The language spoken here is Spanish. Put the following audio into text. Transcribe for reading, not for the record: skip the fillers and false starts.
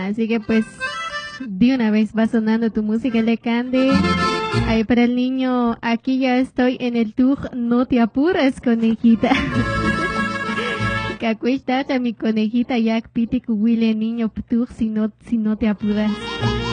Así que pues de una vez va sonando tu música de Candy. Ahí para el niño, aquí ya estoy en el tour, no te apures, conejita. Cacuista, mi conejita, ya piti cuhuile niño tour si no te apuras.